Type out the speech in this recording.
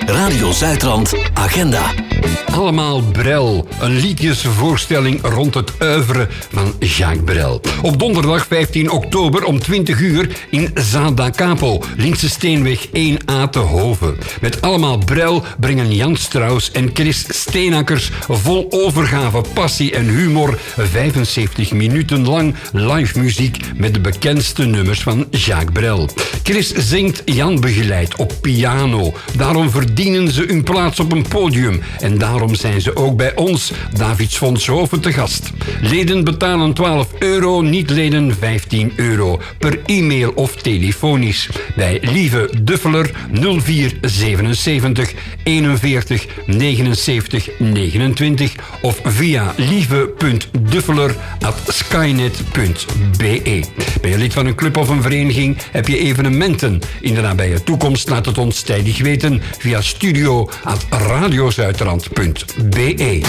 Radio Zuidrand Agenda. Allemaal Brel, een liedjesvoorstelling rond het oeuvre van Jacques Brel. Op donderdag 15 oktober om 20 uur in Zaal da Capo, Linkse Steenweg 1A te Hoven. Met Allemaal Brel brengen Jan Strauss en Chris Steenakkers vol overgave, passie en humor 75 minuten lang live muziek met de bekendste nummers van Jacques Brel. Chris zingt, Jan begeleidt op piano. Daarom verdienen ze hun plaats op een podium. En daarom zijn ze ook bij ons, Davids Fonshoven, te gast. Leden betalen €12, niet-leden €15. Per e-mail of telefonisch. Bij Lieve Duffeler 0477 41 79 29 of via lieve.duffeler@skynet.be. Ben je lid van een club of een vereniging? Heb je evenementen in de nabije toekomst? Laat het ons tijdig weten via studio@radiozuidrand.be.